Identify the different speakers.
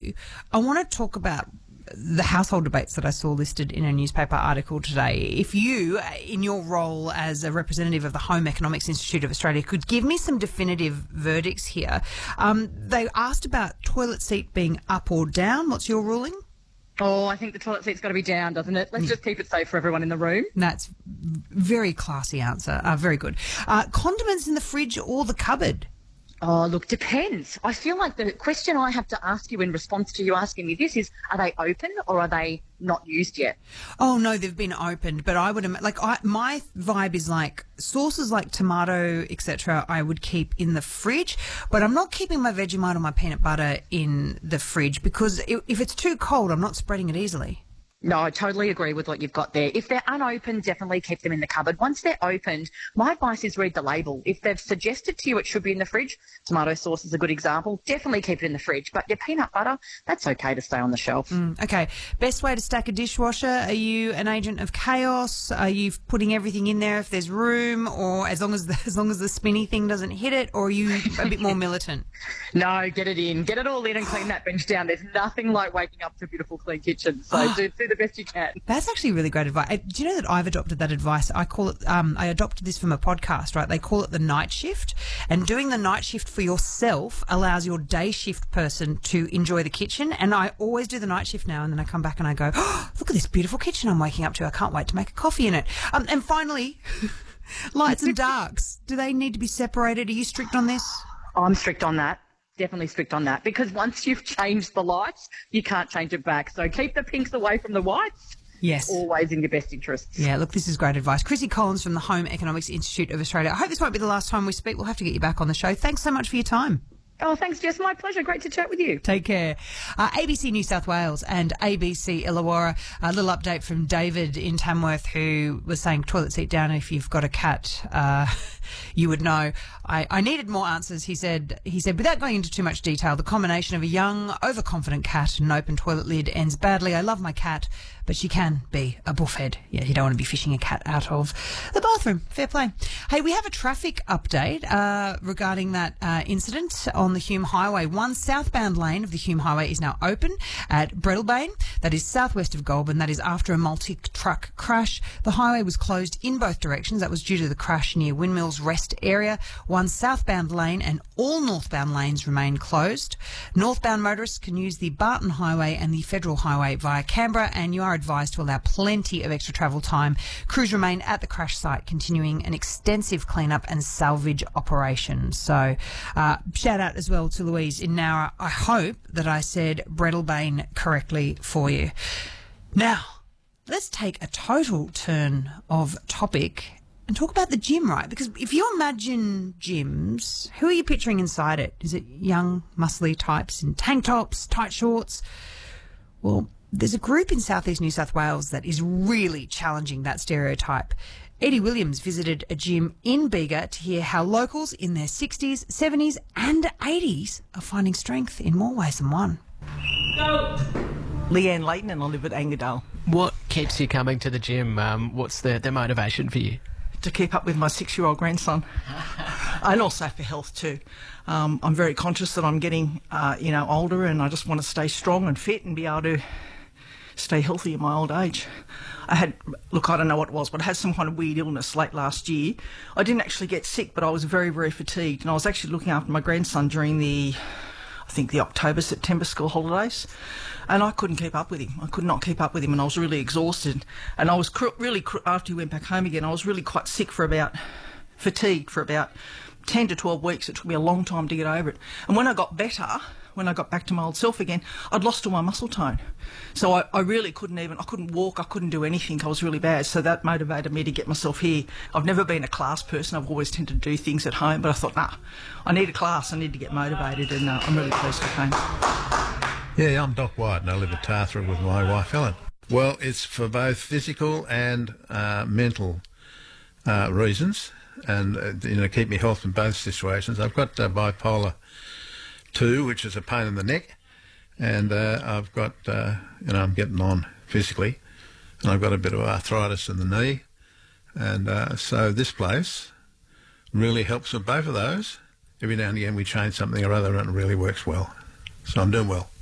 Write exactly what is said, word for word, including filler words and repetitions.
Speaker 1: you, I want to talk about the household debates that I saw listed in a newspaper article today. If you, in your role as a representative of the Home Economics Institute of Australia, could give me some definitive verdicts here. Um, they asked about toilet seat being up or down. What's your ruling?
Speaker 2: Oh, I think the toilet seat's got to be down, doesn't it? Let's just keep it safe for everyone in the room.
Speaker 1: That's very classy answer. Uh, very good. Uh, condiments in the fridge or the cupboard?
Speaker 2: Oh, look, depends. I feel like the question I have to ask you in response to you asking me this is, are they open or are they not used yet?
Speaker 1: Oh, no, they've been opened, but I would, im- like, I, my vibe is like sauces like tomato, et cetera, I would keep in the fridge, but I'm not keeping my Vegemite or my peanut butter in the fridge because if, if it's too cold, I'm not spreading it easily.
Speaker 2: No, I totally agree with what you've got there. If they're unopened, definitely keep them in the cupboard. Once they're opened, my advice is read the label. If they've suggested to you it should be in the fridge, tomato sauce is a good example, definitely keep it in the fridge. But your peanut butter, that's okay to stay on the shelf.
Speaker 1: Mm, okay. Best way to stack a dishwasher? Are you an agent of chaos? Are you putting everything in there if there's room, or as long as the, as long as the spinny thing doesn't hit it, or are you a bit more militant?
Speaker 2: No, get it in. Get it all in and clean that bench down. There's nothing like waking up to a beautiful clean kitchen. So do, do the best you can.
Speaker 1: That's actually really great advice. Uh, Do you know that I've adopted that advice? I call it, um, I adopted this from a podcast, right? They call it the night shift. And doing the night shift for yourself allows your day shift person to enjoy the kitchen. And I always do the night shift now, and then I come back and I go, oh, look at this beautiful kitchen I'm waking up to. I can't wait to make a coffee in it. Um, and finally, lights and darks. Do they need to be separated? Are you strict on this?
Speaker 2: I'm strict on that. Definitely strict on that, because once you've changed the lights, you can't change it back. So keep the pinks away from the whites.
Speaker 1: Yes.
Speaker 2: Always in your best interests.
Speaker 1: Yeah, look, this is great advice. Chrissy Collins from the Home Economics Institute of Australia. I hope this won't be the last time we speak. We'll have to get you back on the show. Thanks so much for your time.
Speaker 2: Oh, thanks, Jess. My pleasure. Great to chat with you.
Speaker 1: Take care. Uh, A B C New South Wales and A B C Illawarra. A little update from David in Tamworth, who was saying toilet seat down if you've got a cat. Uh, you would know. I, I needed more answers. He said, he said, without going into too much detail, the combination of a young, overconfident cat and an open toilet lid ends badly. I love my cat, but she can be a buffhead. Yeah, you don't want to be fishing a cat out of the bathroom. Fair play. Hey, we have a traffic update uh, regarding that uh, incident on the Hume Highway. One southbound lane of the Hume Highway is now open at Breadalbane. That is southwest of Goulburn. That is after a multi-truck crash. The highway was closed in both directions. That was due to the crash near Windmills Rest area. One southbound lane and all northbound lanes remain closed. Northbound motorists can use the Barton Highway and the Federal Highway via Canberra, and you are advised to allow plenty of extra travel time. Crews remain at the crash site, continuing an extensive cleanup and salvage operation. So, uh, shout out as well to Louise in Nowra. I hope that I said Breadalbane correctly for you. Now, let's take a total turn of topic and talk about the gym, right? Because if you imagine gyms, who are you picturing inside it? Is it young, muscly types in tank tops, tight shorts? Well, there's a group in southeast New South Wales that is really challenging that stereotype. Eddie Williams visited a gym in Bega to hear how locals in their sixties, seventies and eighties are finding strength in more ways than one.
Speaker 3: Go! Leanne Leighton, and I live at Angadale.
Speaker 4: What keeps you coming to the gym? Um, what's the, the motivation for you?
Speaker 3: To keep up with my six-year-old grandson. And also for health too. Um, I'm very conscious that I'm getting, uh, you know, older, and I just want to stay strong and fit and be able to stay healthy in my old age. I had, look, I don't know what it was, but I had some kind of weird illness late last year. I didn't actually get sick, but I was very, very fatigued, and I was actually looking after my grandson during the, I think the October, September school holidays, and I couldn't keep up with him. I could not keep up with him, and I was really exhausted. And I was cr- really, cr- after he went back home again, I was really quite sick for about, fatigued for about ten to twelve weeks. It took me a long time to get over it. And when I got better, when I got back to my old self again, I'd lost all my muscle tone. So I, I really couldn't even, I couldn't walk, I couldn't do anything. I was really bad. So that motivated me to get myself here. I've never been a class person. I've always tended to do things at home, but I thought, nah, I need a class. I need to get motivated, and uh, I'm really pleased I came.
Speaker 5: Yeah, I'm Doc White, and I live at Tathra with my wife Helen. Well, it's for both physical and uh, mental uh, reasons, and uh, you know, keep me health in both situations. I've got uh, bipolar two, which is a pain in the neck, and uh, I've got, uh, you know, I'm getting on physically, and I've got a bit of arthritis in the knee, and uh, so this place really helps with both of those. Every now and again we change something or other, and it really works well. So I'm doing well.